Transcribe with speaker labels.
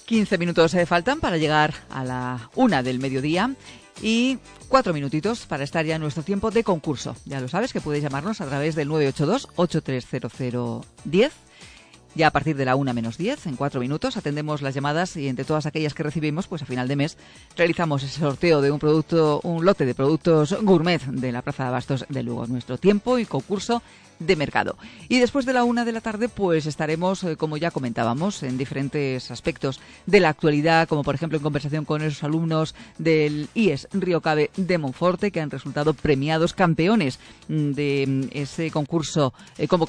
Speaker 1: 15 minutos faltan para llegar a la 1 del mediodía y 4 minutitos para estar ya en nuestro tiempo de concurso. Ya lo sabes que puedes llamarnos a través del 982-830010. Ya a partir de la 1 menos 10, en 4 minutos, atendemos las llamadas y entre todas aquellas que recibimos, pues a final de mes realizamos ese sorteo de un lote de productos gourmet de la Plaza de Abastos de Lugo. Nuestro tiempo y concurso de mercado. Y después de la 1 de la tarde, pues estaremos, como ya comentábamos, en diferentes aspectos de la actualidad, como por ejemplo en conversación con esos alumnos del IES Río Cabe de Monforte, que han resultado premiados campeones de ese concurso convocado